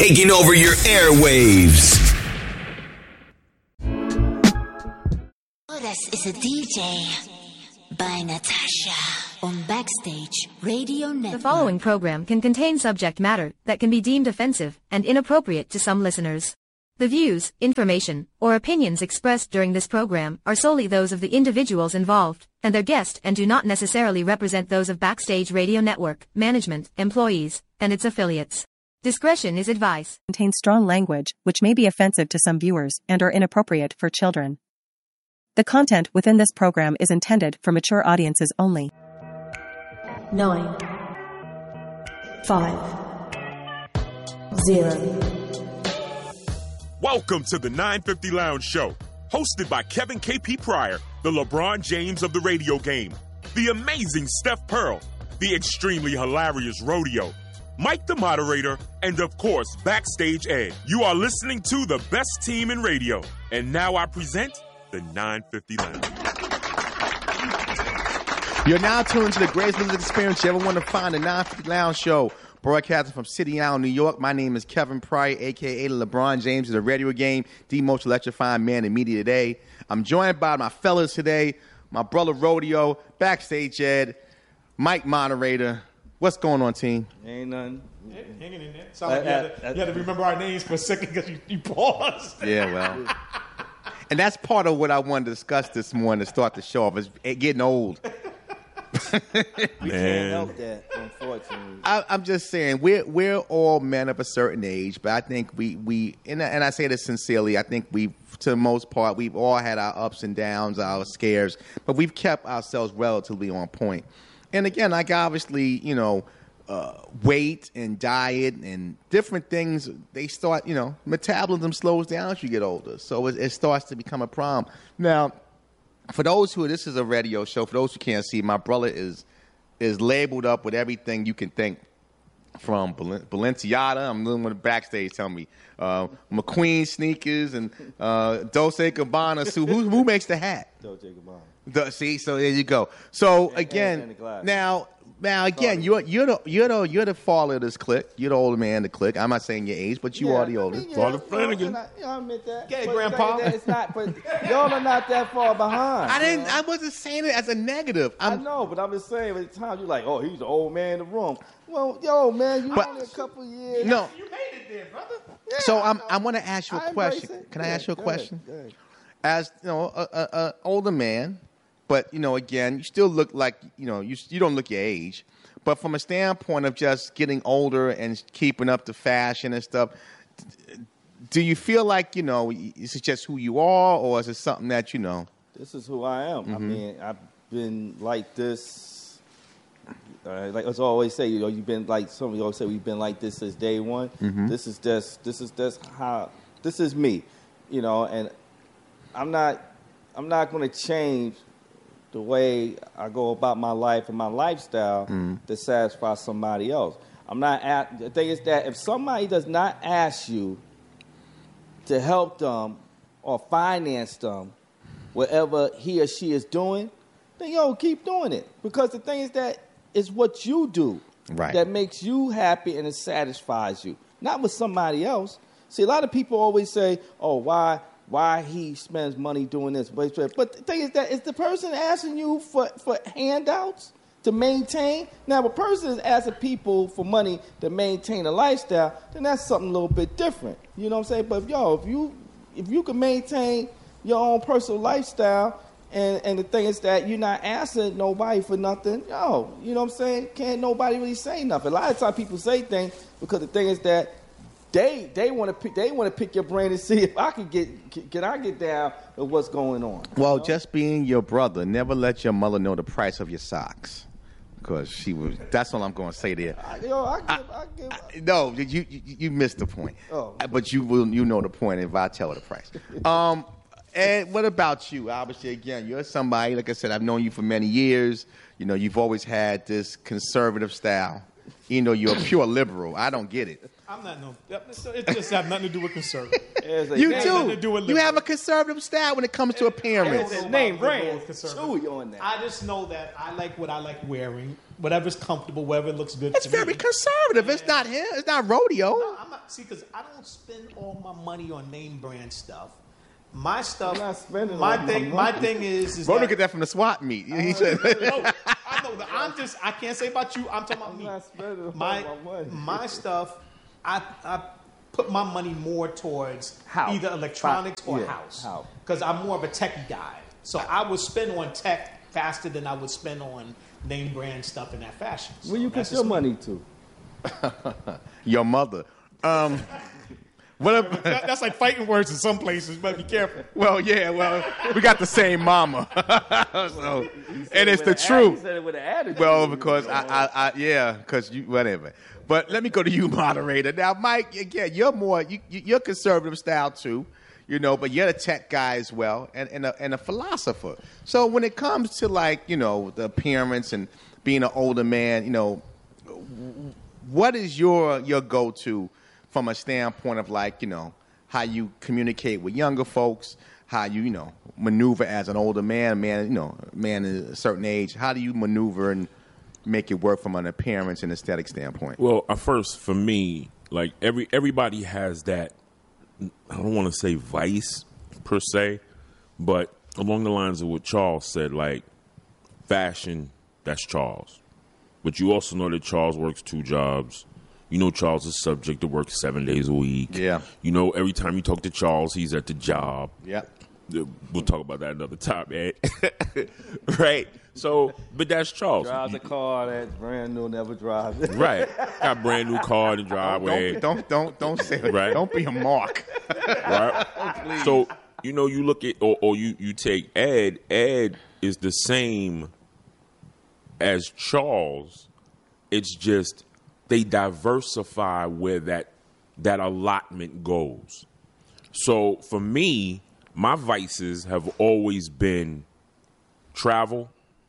taking over your airwaves. This is a DJ by Natasha on Backstage Radio Network. The following program can contain subject matter that can be deemed offensive and inappropriate to some listeners. The views, information, or opinions expressed during this program are solely those of the individuals involved and their guest and do not necessarily represent those of Backstage Radio Network, management, employees, and its affiliates. Discretion is advised. Contains strong language which may be offensive to some viewers and are inappropriate for children. The content within this program is intended for mature audiences only. 9, 5, 0. Welcome to the 950 Lounge Show, hosted by Kevin KP Pryor, the LeBron James of the radio game, the amazing Steph Pearl, the extremely hilarious Rodeo, Mike the moderator, and of course, Backstage Ed. You are listening to the best team in radio. And now I present the 950 Lounge. You're now tuned to the greatest music experience you ever want to find, the 950 Lounge Show. Broadcasting from City Island, New York. My name is Kevin Pryor, a.k.a. the LeBron James of the radio game, the most electrifying man in media today. I'm joined by my fellas today, my brother Rodeo, Backstage Ed, Mike moderator. What's going on, team? Ain't nothing. Yeah, hanging in there. Sound like you had to remember our names for a second because you paused. Yeah, well. And that's part of what I wanted to discuss this morning to start the show off, is getting old. We can't help that, unfortunately. I'm just saying, we're all men of a certain age, but I think we and I say this sincerely, I think to the most part, we've all had our ups and downs, our scares, but we've kept ourselves relatively on point. And again, like obviously, weight and diet and different things, they start, metabolism slows down as you get older. So it starts to become a problem. Now, for those this is a radio show, for those who can't see, my brother is labeled up with everything you can think, from Balenciaga, I'm doing what the Backstage tell me, McQueen sneakers and Dolce & Gabbana suit. Who makes the hat? Dolce & Gabbana. See, so there you go. So again, now again, you're the father of this clique. You're the older man of the clique. I'm not saying your age, but you are the oldest. Father Flanagan. I admit that. Okay, Grandpa. It's not, but y'all are not that far behind. I wasn't saying it as a negative. I know, but I'm just saying, at the time you're like, oh, he's the old man in the room. Well, yo, man, you only a couple years. No, you made it there, brother. Yeah, so I want to ask you a question. Can I ask you a question? Go ahead. As an older man, but again, you still look like you don't look your age. But from a standpoint of just getting older and keeping up the fashion and stuff, do you feel like is it just who you are, or is it something that This is who I am. Mm-hmm. I mean, I've been like this. Like as I always say, you've been like some of you always say we've been like this since day one. Mm-hmm. This is how this is me, and I'm not going to change the way I go about my life and my lifestyle to satisfy somebody else. The thing is that if somebody does not ask you to help them or finance them, whatever he or she is doing, then keep doing it. Because the thing is that it's what you do that makes you happy and it satisfies you, not with somebody else. See, a lot of people always say, oh, why he spends money doing this. But the thing is that is the person asking you for handouts to maintain? Now, if a person is asking people for money to maintain a lifestyle, then that's something a little bit different. You know what I'm saying? But, if you can maintain your own personal lifestyle, and the thing is that you're not asking nobody for nothing, you know what I'm saying? Can't nobody really say nothing. A lot of times people say things because the thing is that they want to pick your brain and see if I can get down with what's going on. Well, just being your brother, never let your mother know the price of your socks, because that's all I'm going to say there. No, you missed the point. Oh. But you know the point if I tell her the price. And what about you? Obviously, again, you're somebody, like I said, I've known you for many years. You've always had this conservative style. You're a pure liberal. I don't get it. I'm not no. It just have nothing to do with conservative. You to do with too. You have a conservative style when it comes to appearance. His name brand. Chewy on that. I just know that I like what I like wearing. Whatever's comfortable, whatever looks good It's to me. very conservative. It's not him. It's not rodeo. No, I'm not. See, because I don't spend all my money on name brand stuff. My stuff. I'm not spending my all thing. my My thing is Rodeo that, get that from the swap meet. No, I know that. I'm just. I can't say about you. I'm talking about me. not spending all my my money. my stuff. I put my money more towards House. either electronics or Yeah, house. house. Because I'm more of a techie guy. So I would spend on tech faster than I would spend on name brand stuff in that fashion. So Where you put that's your just me. money to? Your mother. What? That's like fighting words in some places, but be careful. Well, yeah. Well, we got the same mama, so, and it's the He truth. said it with an attitude. Well, because because you whatever. But let me go to you, moderator. Now, Mike, again, you're more you're conservative style too, but you're a tech guy as well, and a philosopher. So when it comes to the appearance and being an older man, what is your go-to from a standpoint of how you communicate with younger folks, how you maneuver as an older man at a certain age? How do you maneuver and make it work from an appearance and aesthetic standpoint? Well, first for me, everybody has that. I don't want to say vice per se, but along the lines of what Charles said, fashion. That's Charles, but you also know that Charles works 2 jobs. Charles is subject to work 7 days a week. Yeah. Every time you talk to Charles, he's at the job. Yeah. We'll talk about that another time, man. Right? So, but that's Charles. Drives a car that's brand new, never drives it. Right. Got a brand new car in the driveway. Don't say it. Right. Don't be a mark. Right? So, you look at, or you take Ed. Ed is the same as Charles. It's just they diversify where that allotment goes. So for me, my vices have always been travel,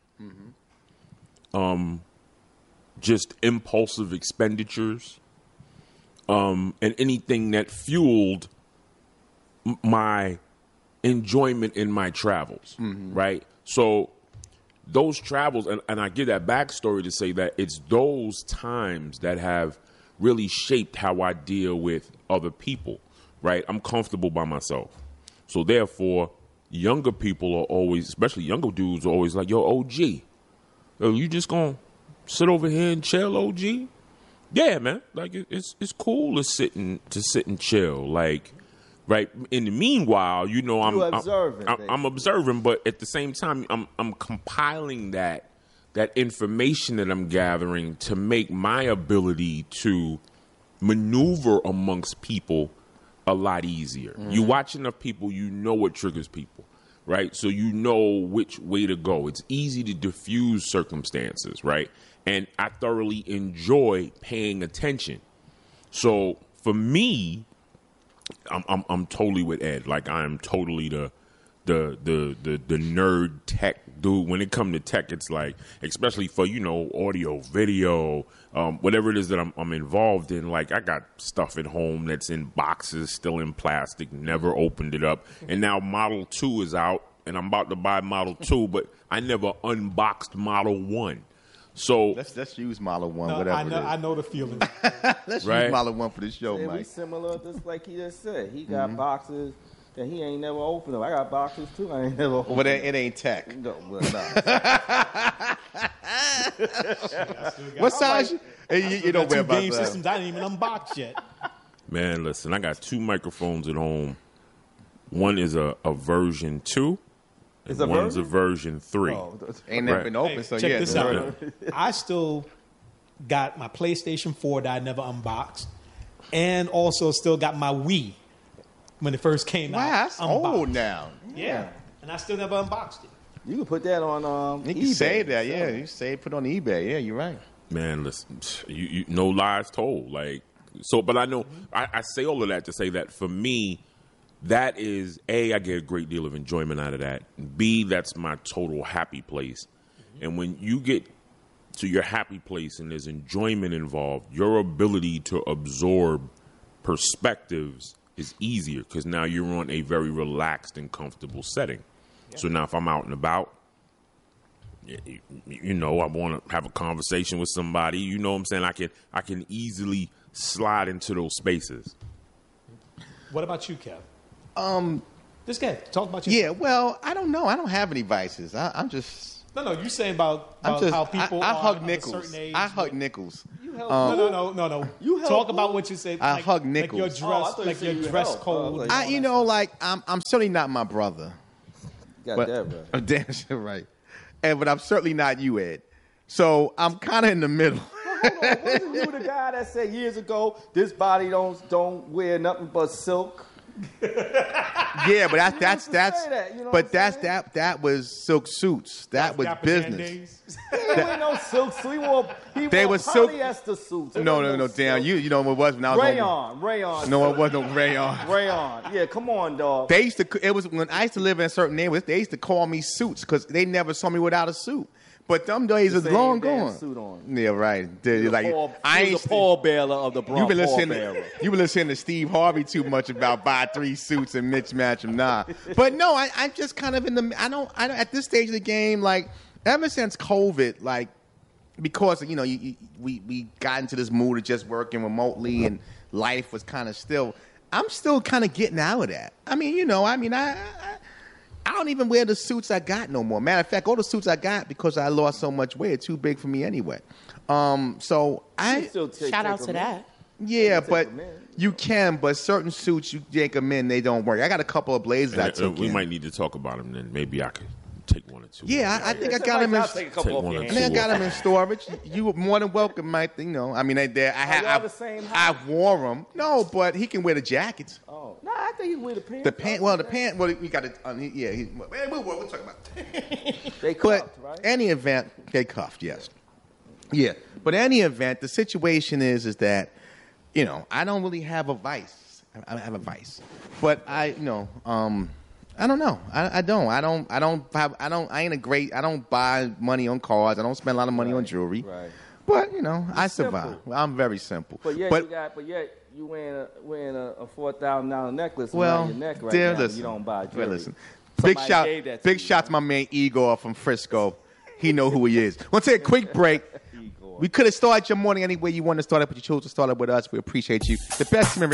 just impulsive expenditures, and anything that fueled my enjoyment in my travels, right? So those travels, and I give that backstory to say that it's those times that have really shaped how I deal with other people, right? I'm comfortable by myself. So therefore, younger people are always, especially younger dudes, are always like, yo, OG, you just gonna sit over here and chill, OG? Yeah, man. It's cool to sit and chill. Right. In the meanwhile, I'm observing, but at the same time, I'm compiling that information that I'm gathering to make my ability to maneuver amongst people a lot easier. You watch enough people, you know what triggers people, right? So you know which way to go. It's easy to diffuse circumstances, right? And I thoroughly enjoy paying attention. So for me, I'm totally with Ed. I am totally the nerd tech dude. When it comes to tech, it's especially for audio, video, whatever it is that I'm involved in. I got stuff at home that's in boxes, still in plastic, never opened it up, and now Model 2 is out, and I'm about to buy Model 2, but I never unboxed Model 1. So let's use Model 1, No, whatever it is. I know the feeling. Let's Right. use Model 1 for this show, Yeah, we Mike. similar, just like he just said. He got boxes that he ain't never opened up. I got boxes too. I ain't never opened Well, it ain't tech. No, well, no. What size? You don't wear Two game about systems I didn't even unbox yet. man, listen, I got 2 microphones at home. One is a version 2. It's a One's version? a version 3. Ain't never Right. been open, Hey, so check yeah. this the out. version. I still got my PlayStation 4 that I never unboxed, and also still got my Wii when it first came Wow, out. that's old now. Yeah, and I still never unboxed it. You can put that on You can eBay. save that, yeah. You save, put on eBay. Yeah, you're right. Man, listen, you no lies told. But I know I say all of that to say that for me, that is A, I get a great deal of enjoyment out of that. B, that's my total happy place. And when you get to your happy place and there's enjoyment involved, your ability to absorb perspectives is easier because now you're on a very relaxed and comfortable setting. Yeah. So now if I'm out and about, you know, I want to have a conversation with somebody, you know what I'm saying? I can easily slide into those spaces. What about you, Kev? Just get talk about you. Yeah, well, I don't know. I don't have any vices. I'm just... No, you're saying about how people I are hug of Nichols. a certain age. I hug Nichols. You help no. You talk about what you say. I hug Nichols. Like your dress code. I'm certainly not my brother. Got that right. I'm damn sure right. But I'm certainly not you, Ed. So I'm kind of in the middle. Hold on. Wasn't you the guy that said years ago, this body don't wear nothing but silk? Yeah, but that was silk suits. That was business. He wore no silk suits. He wore polyester suits. No, damn. You know what it was when I was rayon. No, it wasn't rayon. Rayon. Yeah, come on, dog. They used to. It was when I used to live in a certain neighborhood. They used to call me Suits because they never saw me without a suit. But them days is long gone. Suit on. Yeah, right. I ain't the pallbearer of the Bronx. You've been listening to Steve Harvey too much about buy 3 suits and mismatch them. Nah, but no, I'm just kind of in the. I don't. At this stage of the game, like ever since COVID, like because you know we got into this mood of just working remotely and life was kind of still. I'm still kind of getting out of that. I don't even wear the suits I got no more. Matter of fact, all the suits I got because I lost so much weight, it's too big for me anyway. So I shout out to that. Yeah, but you can. But certain suits you take them in, they don't work. I got a couple of blazers I took. We might need to talk about them. Then maybe I could take one or two. Yeah, I think I got them in. I think I got them in storage. You were more than welcome, Mike. You know, I mean, I wore them. No, but he can wear the jackets. Oh, no, I think he wear the pants. The pant. Well, the pant. Well, we got it. Yeah, we'll talk about it. They cuffed, right? Any event, they cuffed. Yes. Yeah, but any event, the situation is that, you know, I don't really have a vice. I have a vice, but I don't know. I don't buy money on cars. I don't spend a lot of money on jewelry. Right. But, you know, I survive. I'm very simple. But you wearing a $4,000 necklace around your neck right now. Listen, you don't buy jewelry. Well, listen. Big shout to my man Igor from Frisco. He know who he is. We'll take a quick break. We could have started your morning any way you want to start it, but you chose to start it with us. We appreciate you. The best team in